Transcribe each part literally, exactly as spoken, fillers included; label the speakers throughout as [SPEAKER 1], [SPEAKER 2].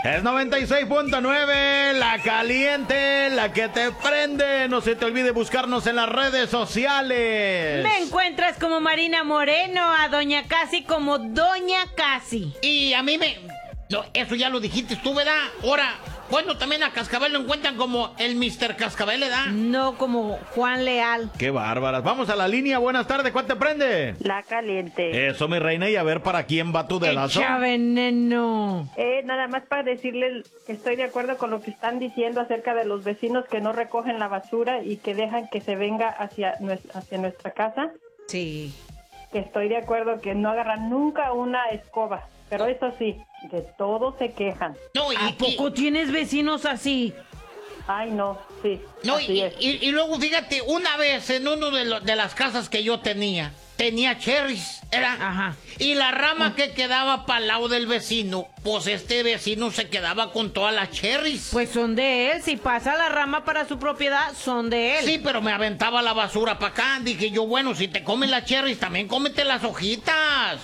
[SPEAKER 1] Es noventa y seis punto nueve, la caliente, la que te prende. No se te olvide buscarnos en las redes sociales.
[SPEAKER 2] Me encuentras como Marina Moreno, a Doña Casi como Doña Casi.
[SPEAKER 3] Y a mí me... No, eso ya lo dijiste tú, ¿verdad? Ahora, bueno, también a Cascabel lo encuentran como el mister Cascabel, ¿verdad?
[SPEAKER 2] No como Juan Leal.
[SPEAKER 1] Qué bárbaras. Vamos a la línea. Buenas tardes. ¿Cuál te prende?
[SPEAKER 4] La caliente.
[SPEAKER 1] Eso, mi reina. Y a ver para quién va tu dedazo.
[SPEAKER 2] Echa veneno.
[SPEAKER 4] Eh, nada más para decirles que estoy de acuerdo con lo que están diciendo acerca de los vecinos que no recogen la basura y que dejan que se venga hacia nuestra, hacia nuestra casa.
[SPEAKER 2] Sí.
[SPEAKER 4] Que estoy de acuerdo que no agarran nunca una escoba. Pero eso sí, de todo se quejan.
[SPEAKER 3] No, y,
[SPEAKER 2] ¿A poco
[SPEAKER 3] y,
[SPEAKER 2] tienes vecinos así?
[SPEAKER 4] Ay, no, sí.
[SPEAKER 3] no,
[SPEAKER 4] así
[SPEAKER 3] y,
[SPEAKER 4] es.
[SPEAKER 3] y, y luego fíjate, una vez en uno de, lo- de las casas que yo tenía, tenía cherries, ¿era?
[SPEAKER 2] Ajá.
[SPEAKER 3] Y la rama que quedaba para el lado del vecino, pues este vecino se quedaba con todas las cherries.
[SPEAKER 2] Pues son de él. Si pasa la rama para su propiedad, son de él.
[SPEAKER 3] Sí, pero me aventaba la basura para acá. Dije yo, bueno, si te comen las cherries, también cómete las hojitas.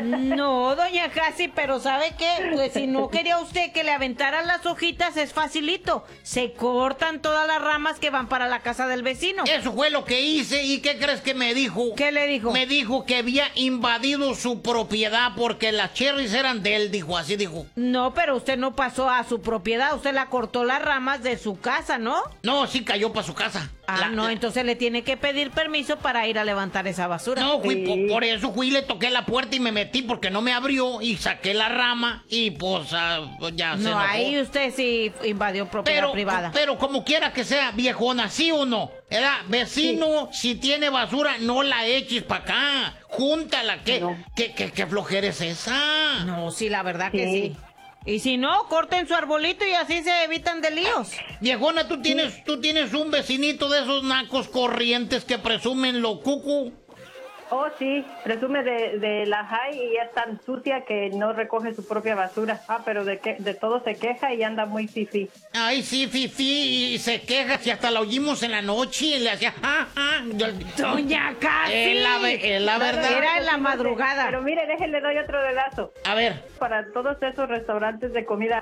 [SPEAKER 2] No, doña Casi, pero ¿sabe qué? Pues si no quería usted que le aventaran las hojitas, es facilito. Se cortan todas las ramas que van para la casa del vecino.
[SPEAKER 3] Eso fue lo que hice. ¿Y qué crees que me dijo?
[SPEAKER 2] ¿Qué le dijo?
[SPEAKER 3] Me dijo que había invadido su propiedad porque las cherries eran de él, dijo, así dijo.
[SPEAKER 2] No, pero usted no pasó a su propiedad, usted la cortó las ramas de su casa, ¿no?
[SPEAKER 3] No, sí cayó para su casa.
[SPEAKER 2] Ah,
[SPEAKER 3] La-
[SPEAKER 2] no,
[SPEAKER 3] la-
[SPEAKER 2] entonces le tiene que pedir permiso para ir a levantar esa basura.
[SPEAKER 3] No, fui,
[SPEAKER 4] Sí.
[SPEAKER 3] po- por eso fui, le toqué la puerta y me metí porque no me abrió y saqué la rama y pues ah, ya se
[SPEAKER 2] No,
[SPEAKER 3] enojó.
[SPEAKER 2] ahí usted sí invadió propiedad
[SPEAKER 3] Pero,
[SPEAKER 2] privada.
[SPEAKER 3] pero como quiera que sea, viejona, ¿sí o no? ¿Verdad? Vecino, si tiene basura, no la eches para acá. Júntala. ¿Qué,
[SPEAKER 4] No.
[SPEAKER 3] qué, qué, qué flojera es esa?
[SPEAKER 2] No, sí, la verdad que
[SPEAKER 4] Sí.
[SPEAKER 2] sí. Y si no, corten su arbolito y así se evitan de líos.
[SPEAKER 3] Viejona, ¿tú tienes, tú tienes un vecinito de esos nacos corrientes que presumen lo cucu.
[SPEAKER 4] Oh, sí, presume de, de la high y ya es tan sucia que no recoge su propia basura. Ah, pero de, que, de todo se queja y anda muy fifí.
[SPEAKER 3] Ay, sí, Fifi, y se queja que hasta la oímos en la noche y le hacía... "Ah, ah". Yo-
[SPEAKER 2] Doña Casi.
[SPEAKER 3] Es la, ve- es la verdad.
[SPEAKER 2] Era en la madrugada.
[SPEAKER 4] Pero mire, déjenle doy otro dedazo.
[SPEAKER 3] A ver.
[SPEAKER 4] Para todos esos restaurantes de comida